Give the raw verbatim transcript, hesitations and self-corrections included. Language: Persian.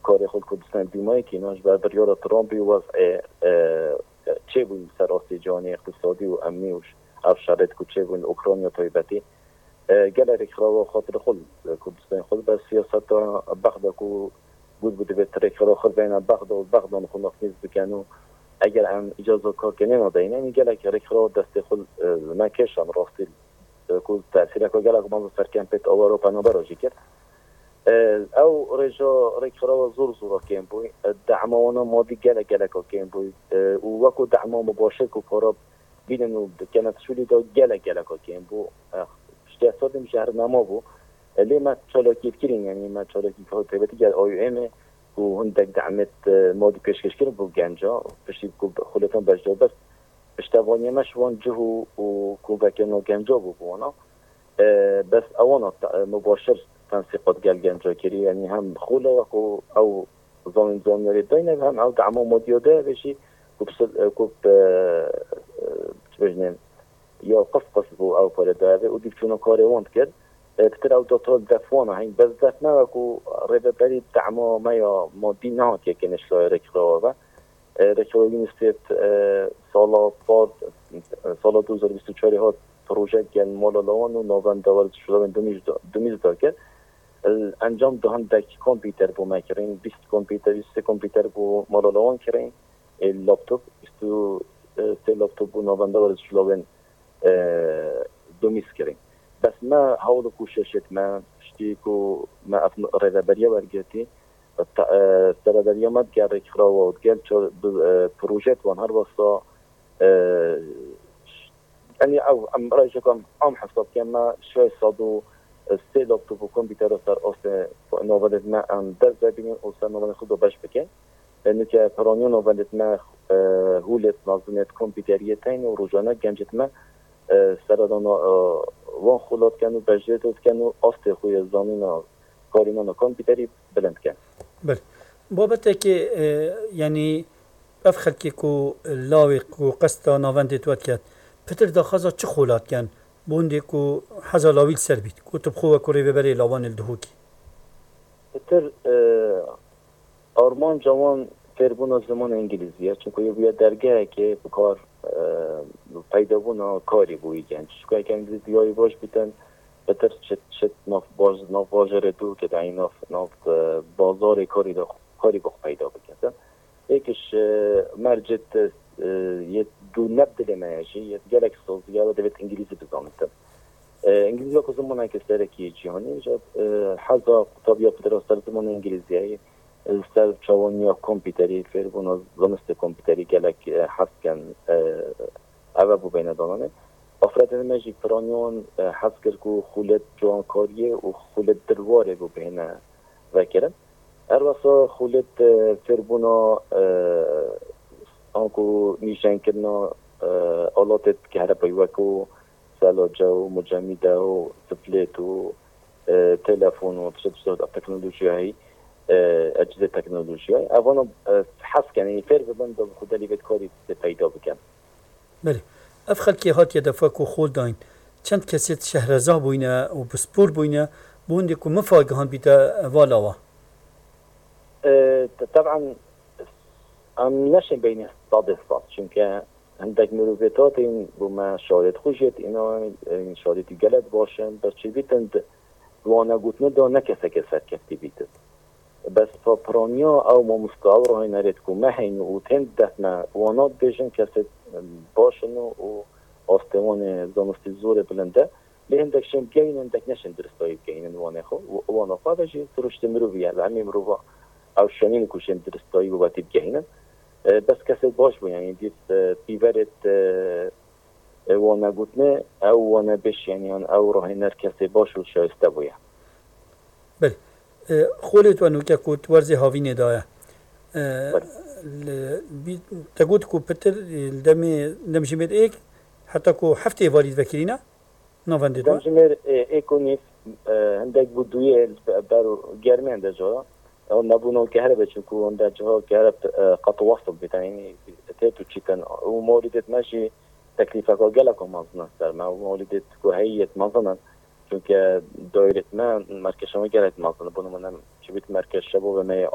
کاری خود کردستان دیمایی که ایناش بر بریار ترامپی وضع چه بود سراستی جانی اقتصادی و امنی و شرط که چه بود اوکراینیا طایبتی گل رکرا و خاطر خود کردستان خود بر سیاست بغداد کو بود بود به رکرا خود بین بغداد و بغداد خود نخیز بکنو اگر هم اجازه کار کنه ندارین این گل که رکرا دست خود نکشان راستی کو تاثیر کو گل که من سرکم پت آوارو پناه براجی کرد او رجا رکرا زور زور کم بوی دعمانا مادی گل گل کم بوی و وقت دعما مباشر کو کارا بینن كانت شولي دو جلا جلا كان بو اشتياصات مشهر نما بو اللي ما تشالوكي فكرين يعني ما تشالوكي كتبت جال او ام وهندك دعمت مودي كشكش كده بو جانجا باش يكون خلتهم باش بس اشتغلني مش وانجه وكوبا كانوا جانجا بو انا بس اوانا مباشر تنسيقات جال جانجا كري يعني هم خوله او زون زون يريدين هم او دعموا موديو ده بشي كوب كوب بجنن یا قصقص بو او پر داوه و دیفچونو کاری وند کرد بتر او دوتول دفوانه هین بس دفت نوکو ربه بری دعما ما یا مادی نه که کنش لای رکرا و رکرا یونیستیت سالا بعد سالا دو هزار و بیست و چهار ها پروژه گن مالا لوان و نوان دوال شلون دومیز دومیز دا کرد انجام دهان دک کامپیوتر بو مکرین بیست کامپیوتر بیست کامپیوتر بو مالا لوان کرین لابتوپ بیست سه لابتوپ بو نوان دوال شلون دومیز کرین بس ما حاول کوششت ما اشتيكو ما افن ريبريا ورجتي السرداريا ما تجار كراو وتجال بروجيت وانهار وصا يعني او ام رايكم ام حسب كما شوي صادو سي لابتوب وكمبيوتر صار اوس نوفلت ما ان درجه بين اوس نوفل خدو باش بكين لانه كبرونيو نوفلت ما هولت نظمت كمبيوتريتين وروجانا جنجت ما سردانا وان خلات کنو بجیت کنو آست خوی زمین کارینا کامپیوتری بلند کن. بله. بابت که یعنی افخر که کو لاوی کو قستا نوانده توات کرد. پتر داخازا چه خلات کن؟ بوندی کو حزالاویل سر بید. کو تب خواه کوری ببری لاوان الدهوکی. پتر آرمان جوان فربون از زمان انگلیزیه چون که یه درگاه که بکار پیدا بونا کاری بوی گنج چون که انگلیزیایی باش بیتن بتر چت چت ناف باز ناف باجر دو که دایی ناف ناف بازار کاری دا کاری بخ پیدا بکنن یکیش مرجت یه دو نبدل میشی یه گلک سوزیا و دوت انگلیزی بزنید انگلیزی که زمان که سرکی جهانی جد حذا طبیعت پتر سر زمان انگلیزیایی سر چوانیا کامپیوتری فربون از زمست کامپیوتری گلک حس کن اوه بو بین دانانه افراد نمجی پرانیون حس کرد که خولت جوانکاریه و خولت درواره بو بین وکرن ارواسا خولت فربونا آنکو نیشن کرنا آلاتت که هر پیوکو سلاجه و مجمده و سفلت و تلفون و تشتشتات تکنولوژی هایی اجهزه تکنولوژی های اوانا حس کنی فرق بند خود لیبت کاری پیدا بکن. بله. افخر که هات یه دفعه که خود داین چند کسی شهرزا بوینه و بسپور بوینه بونده که مفاقه هان بیده والاوا طبعا ام نشن بین صادق صاد چون که عندك مروفيتات این بما شاهد خوشت اینا این شاهدی گلد باشن بس چی بیتند وانا گوتنه دا نکسه که سرکفتی بیتند بس فپرانیا او ما مستعار های نرید که مهین و تند دهنا وانات بیشن کسی باشن و آستمان زانستی زور بلنده لهندک شم گین اندک نشن درستایی گین وانه خو وانا خواهدشی سرشت مروفیه و همی مروفا او شنین کشن درستایی و باتی گینن بس کسی باش بو یعنی دیت پیورت وانا گوتنه او وانا بیش یعنی او راه نر کسی باش و شایسته بویه. بله. خولت و نوکه کود ورزی هاوی ندایه تقول کو پتر دم دم جمر ایک حتی کو هفته والید وکیلینا نوانده دم جمر ایکونیف هندک بودویه برو گرمی انده جا اون نبونو که هر بچن کو انده جا که هر قط وصل بتاعی تیتو چیکن و موردت ماشي تکلیفه که گله که مازن است ما موردت کو هیت مازن چون که دایرت ما مرکز شما گرت مازن بونو منم چه بیت مرکز شبو و می